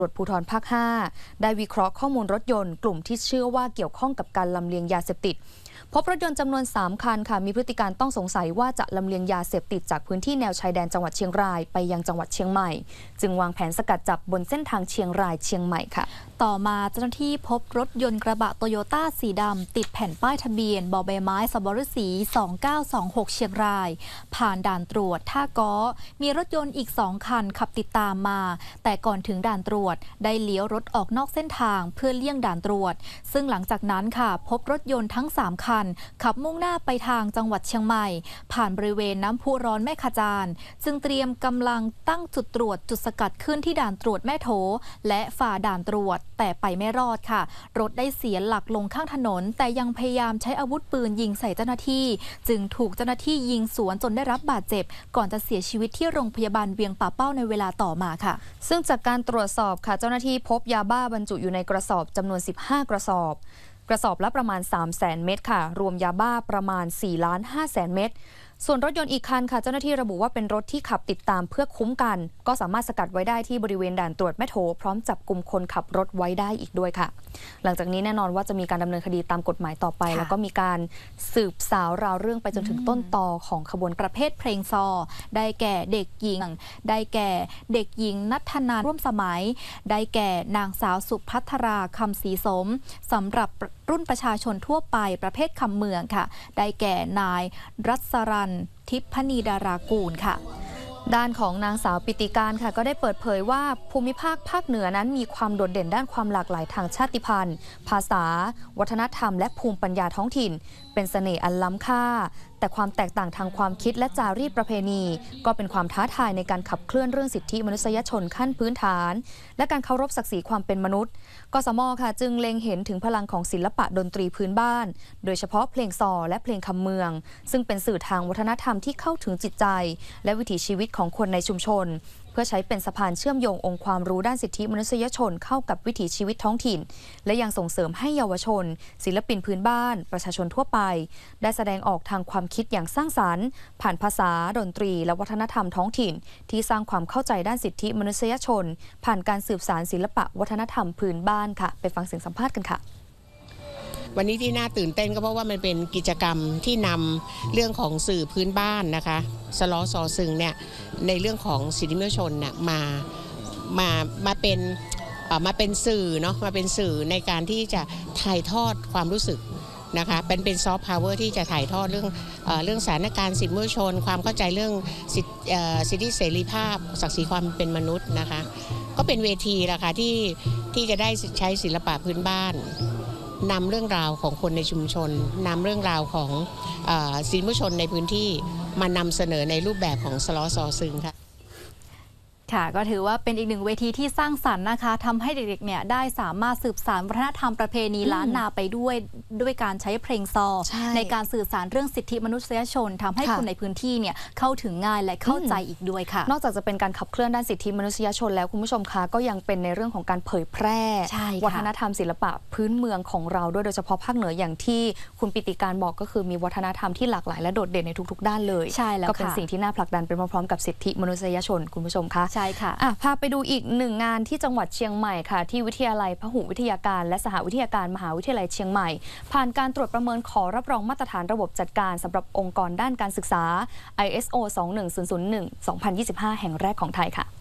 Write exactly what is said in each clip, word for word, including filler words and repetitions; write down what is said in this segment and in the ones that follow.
ตำรวจภูธรภาค ห้า ได้วิเคราะห์ข้อมูลรถยนต์กลุ่มที่เชื่อว่าเกี่ยวข้องกับการลำเลียงยาเสพติดพบรถยนต์จำนวนสามคันค่ะมีพฤติการต้องสงสัยว่าจะลำเลียงยาเสพติดจากพื้นที่แนวชายแดนจังหวัดเชียงรายไปยังจังหวัดเชียงใหม่จึงวางแผนสกัดจับบนเส้นทางเชียงรายเชียงใหม่ค่ะต่อมาเจ้าหน้าที่พบรถยนต์กระบะโตโยต้าสีดำติดแผ่นป้ายทะเบียนบอใบไม้สบฤษีสองเก้าสองหกเชียงรายผ่านด่านตรวจท่าก้อมีรถยนต์อีกสองคันขับติดตามมาแต่ก่อนถึงด่านตรวจได้เลี้ยวรถออกนอกเส้นทางเพื่อเลี่ยงด่านตรวจซึ่งหลังจากนั้นค่ะพบรถยนต์ทั้งสามคันขับมุ่งหน้าไปทางจังหวัดเชียงใหม่ผ่านบริเวณน้ำพุร้อนแม่ขจานจึงเตรียมกำลังตั้งจุดตรวจจุดสกัดขึ้นที่ด่านตรวจแม่โถและฝ่าด่านตรวจแต่ไปไม่รอดค่ะรถได้เสียหลักลงข้างถนนแต่ยังพยายามใช้อาวุธปืนยิงใส่เจ้าหน้าที่จึงถูกเจ้าหน้าที่ยิงสวนจนได้รับบาดเจ็บก่อนจะเสียชีวิตที่โรงพยาบาลเวียงป่าเป้าในเวลาต่อมาค่ะซึ่งจากการตรวจสอบค่ะเจ้าหน้าที่พบยาบ้าบรรจุอยู่ในกระสอบจำนวนสิบห้ากระสอบกระสอบละประมาณ สามแสน เม็ดค่ะรวมยาบ้าประมาณ สี่ล้านห้าแสน เม็ดส่วนรถยนต์อีกคันค่ะเจ้าหน้าที่ระบุว่าเป็นรถที่ขับติดตามเพื่อคุ้มกันก็สามารถสกัดไว้ได้ที่บริเวณด่านตรวจแม่โถพร้อมจับกลุ่มคนขับรถไว้ได้อีกด้วยค่ะหลังจากนี้แน่นอนว่าจะมีการดำเนินคดีตามกฎหมายต่อไปแล้วก็มีการสืบสาวราวเรื่องไปจนถึงต้นตอของขบวนประเภทเพลงซอได้แก่เด็กหญิงได้แก่เด็กหญิงณัฐนาร่วมสมัยได้แก่นางสาวสุภัทราคำศรีสมสำหรับรุ่นประชาชนทั่วไปประเภทคำเมืองค่ะได้แก่นายรัศรันทิพณีดารากูลค่ะด้านของนางสาวปิติการค่ะก็ได้เปิดเผยว่าภูมิภาคภาคเหนือนั้นมีความโดดเด่นด้านความหลากหลายทางชาติพันธุ์ภาษาวัฒนธรรมและภูมิปัญญาท้องถิ่นเป็นเสน่ห์อันล้ำค่าแต่ความแตกต่างทางความคิดและจารีตประเพณีก็เป็นความท้าทายในการขับเคลื่อนเรื่องสิทธิมนุษยชนขั้นพื้นฐานและการเคารพศักดิ์ศรีความเป็นมนุษย์กสม.ค่ะจึงเล็งเห็นถึงพลังของศิลปะดนตรีพื้นบ้านโดยเฉพาะเพลงซอและเพลงคำเมืองซึ่งเป็นสื่อทางวัฒนธรรมที่เข้าถึงจิตใจและวิถีชีวิตของคนในชุมชนเพื่อใช้เป็นสะพานเชื่อมโยงองค์ความรู้ด้านสิทธิมนุษยชนเข้ากับวิถีชีวิตท้องถิ่นและยังส่งเสริมให้เยาวชนศิลปินพื้นบ้านประชาชนทั่วไปได้แสดงออกทางความคิดอย่างสร้างสรรค์ผ่านภาษาดนตรีและวัฒนธรรมท้องถิ่นที่สร้างความเข้าใจด้านสิทธิมนุษยชนผ่านการสืบสานศิลปะวัฒนธรรมพื้นบ้านค่ะไปฟังเสียงสัมภาษณ์กันค่ะวันนี้ที่น่าตื่นเต้นก็เพราะว่ามันเป็นกิจกรรมที่นำเรื่องของสื่อพื้นบ้านนะคะสล้อซอซึงเนี่ยในเรื่องของสิทธิมนุษยชนเนี่ยมามามาเป็นมาเป็นสื่อเนาะมาเป็นสื่อในการที่จะถ่ายทอดความรู้สึกนะคะเป็นเป็นซอฟต์พาวเวอร์ที่จะถ่ายทอดเรื่องเรื่องสถานการณ์สิทธิมนุษยชนความเข้าใจเรื่องสิทธิสิทธิเสรีภาพศักดิ์ศรีความเป็นมนุษย์นะคะก็เป็นเวทีละค่ะที่ที่จะได้ใช้ศิลปะพื้นบ้านนำเรื่องราวของคนในชุมชนนำเรื่องราวของศิลปชนในพื้นที่มานำเสนอในรูปแบบของสล้อซอซึงค่ะค่ะก็ถือว่าเป็นอีกหนึ่งเวทีที่สร้างสรรค์นะคะทำให้เด็กๆเนี่ยได้สามารถสืบสานวัฒนธรรมประเพณีล้านนาไปด้วยด้วยการใช้เพลงซอ ใ, ในการสื่อสารเรื่องสิทธิมนุษยชนทำให้คนในพื้นที่เนี่ยเข้าถึงง่ายและเข้าใจอีกด้วยค่ะนอกจากจะเป็นการขับเคลื่อนด้านสิทธิมนุษยชนแล้วคุณผู้ชมคะก็ยังเป็นในเรื่องของการเผยแพร่วัฒนธรรมศิลปะพื้นเมืองของเราด้วยโดยเฉพาะภาคเหนืออย่างที่คุณปิติการบอกก็คือมีวัฒนธรรมที่หลากหลายและโดดเด่นในทุกๆด้านเลยใช่แล้วก็เป็นสิ่งที่น่าผลักดันเป็นพร้อมๆกับสิทธิมนุษยชนคุณผู้ชมคะใช่ค่ะพาไปดูอีกหนึ่งงานที่จังหวัดเชียงใหม่ค่ะที่วิทยาลัยพหุวิทยาการและสหวิทยาการมหาวิทยาลัยเชียงใหม่ผ่านการตรวจประเมินขอรับรองมาตรฐานระบบจัดการสำหรับองค์กรด้านการศึกษา ไอ เอส โอ สองหนึ่งศูนย์ศูนย์หนึ่ง สองพันยี่สิบห้า แห่งแรกของไทยค่ะ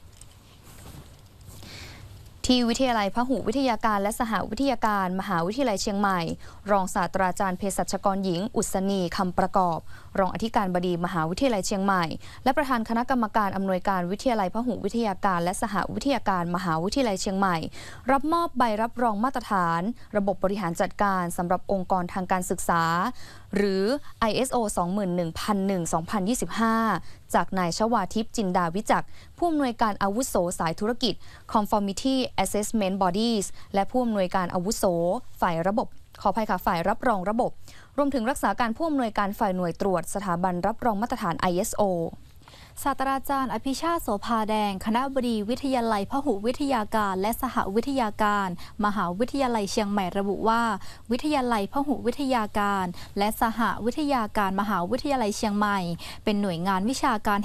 ที่วิทยาลัยพหุวิทยาการและสหวิทยาการมหาวิทยาลัยเชียงใหม่รองศาสตราจารย์เภสัชกรหญิงอุศนีคำประกอบรองอธิการบดีมหาวิทยาลัยเชียงใหม่และประธานคณะกรรมการอำนวยการวิทยาลัยพหุวิทยาการและสหวิทยาการมหาวิทยาลัยเชียงใหม่รับมอบใบรับรองมาตรฐานระบบบริหารจัดการสำหรับองค์กรทางการศึกษาหรือ ไอ เอส โอ สองหมื่นหนึ่งพันหนึ่ง สองพันยี่สิบห้า จากนายชวาทิพย์จินดาวิจักรผู้อำนวยการอาวุโสสายธุรกิจ Conformity Assessment Bodies และผู้อำนวยการอาวุโสฝ่ายระบบขออภัยค่ะฝ่ายรับรองระบบรวมถึงรักษาการผู้อำนวยการฝ่ายหน่วยตรวจสถาบันรับรองมาตรฐาน ไอ เอส โอศาสตราจารย์อภิชาติโสภาแดงคณบดีวิทยาลัยพหุวิทยาการและสหวิทยาการมหาวิทยาลัยเชียงใหม่ระบุว่าวิทยาลัยพหุวิทยาการและสหวิทยาการมหาวิทยาลัยเชียงใหม่เป็นหน่วยงานวิชาการ